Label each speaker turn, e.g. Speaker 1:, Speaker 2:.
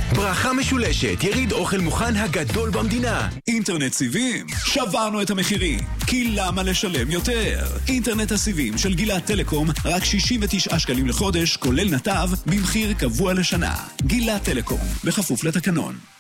Speaker 1: ברכה משולשת, יריד אוכל מוכן הגדול במדינה.
Speaker 2: אינטרנט סיבים, שברנו את המחירים. כי למה לשלם יותר? אינטרנט הסיבים של גילת טלקום, רק 69 שקלים לחודש, כולל נתב, במחיר קבוע לשנה. גילת טלקום, בכפוף לתקנון.